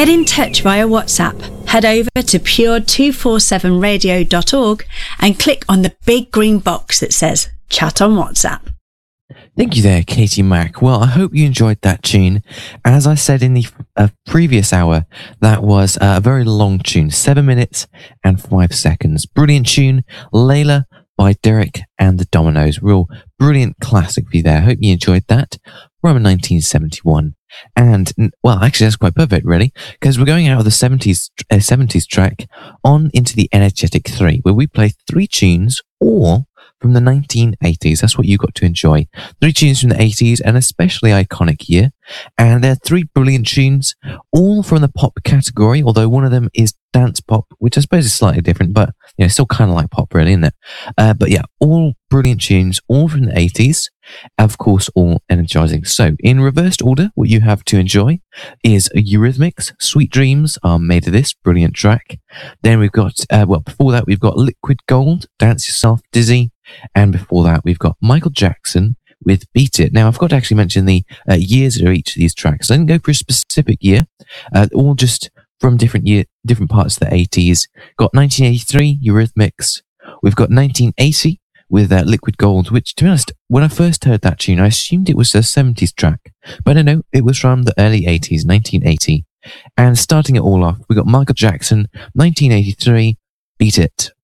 Get in touch via WhatsApp. Head over to pure247radio.org and click on the big green box that says Chat on WhatsApp. Thank you there, Katie Mack. Well, I hope you enjoyed that tune. As I said in the previous hour, that was a very long tune, 7 minutes and 5 seconds. Brilliant tune, Layla by Derek and the Dominoes. Real brilliant classic for you there. I hope you enjoyed that from 1971. And, well, actually, that's quite perfect, really, because we're going out of the 70s track on into the Energetic 3, where we play 3 tunes, all from the 1980s. That's what you got to enjoy. 3 tunes from the 80s, an especially iconic year. And they're 3 brilliant tunes, all from the pop category, although one of them is dance pop, which I suppose is slightly different, but still kind of like pop, really, isn't it? But yeah, all brilliant tunes, all from the 80s. Of course, all energizing. So, in reversed order, what you have to enjoy is Eurythmics, Sweet Dreams Are Made of This, brilliant track. Then we've got, before that, we've got Liquid Gold, Dance Yourself Dizzy. And before that, we've got Michael Jackson with Beat It. Now, I've got to actually mention the years of each of these tracks. I didn't go for a specific year, all just from different parts of the 80s. Got 1983, Eurythmics. We've got 1980 with Liquid Gold, which, to be honest, when I first heard that tune, I assumed it was a 70s track. But no, it was from the early 80s, 1980. And starting it all off, we got Michael Jackson, 1983, Beat It.